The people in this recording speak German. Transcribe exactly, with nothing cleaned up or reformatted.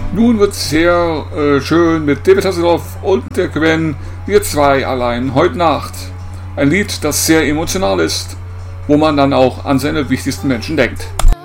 Nun wird's sehr äh, schön mit David Hasselhoff und der Gwen, wir zwei allein heute Nacht. Ein Lied, das sehr emotional ist, wo man dann auch an seine wichtigsten Menschen denkt.